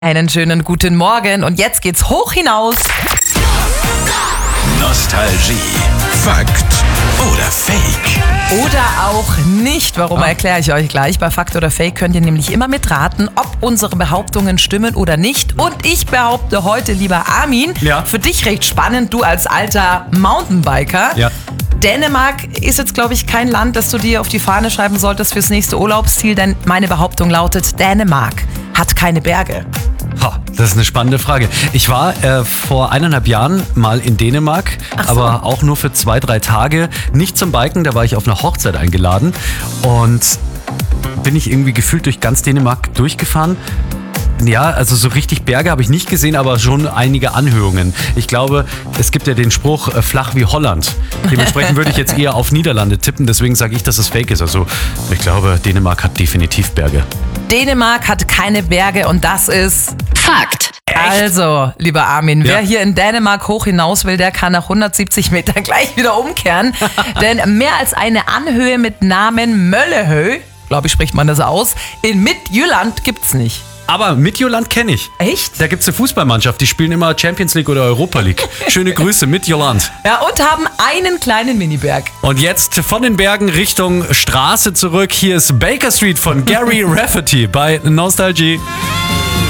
Einen schönen guten Morgen und jetzt geht's hoch hinaus. Nostalgie. Fakt oder Fake? Oder auch nicht. Warum, erkläre ich euch gleich. Bei Fakt oder Fake könnt ihr nämlich immer mitraten, ob unsere Behauptungen stimmen oder nicht. Und ich behaupte heute, lieber Armin, für dich recht spannend, du als alter Mountainbiker. Ja. Dänemark ist jetzt, glaube ich, kein Land, das du dir auf die Fahne schreiben solltest fürs nächste Urlaubsziel, denn meine Behauptung lautet, Dänemark hat keine Berge. Das ist eine spannende Frage. Ich war vor 1,5 Jahren mal in Dänemark, aber auch nur für 2-3 Tage. Nicht zum Biken, da war ich auf einer Hochzeit eingeladen und bin ich irgendwie gefühlt durch ganz Dänemark durchgefahren. Ja, also so richtig Berge habe ich nicht gesehen, aber schon einige Anhöhungen. Ich glaube, es gibt ja den Spruch, flach wie Holland. Dementsprechend würde ich jetzt eher auf Niederlande tippen, deswegen sage ich, dass es fake ist. Also ich glaube, Dänemark hat definitiv Berge. Dänemark hat keine Berge und das ist Fakt. Also, lieber Armin, wer hier in Dänemark hoch hinaus will, der kann nach 170 Metern gleich wieder umkehren. Denn mehr als eine Anhöhe mit Namen Möllehøj, glaube ich, spricht man das aus, in Midtjylland gibt's nicht. Aber Midtjylland kenne ich. Echt? Da gibt es eine Fußballmannschaft, die spielen immer Champions League oder Europa League. Schöne Grüße, Midtjylland. Ja, und haben einen kleinen Miniberg. Und jetzt von den Bergen Richtung Straße zurück. Hier ist Baker Street von Gary Rafferty bei Nostalgie.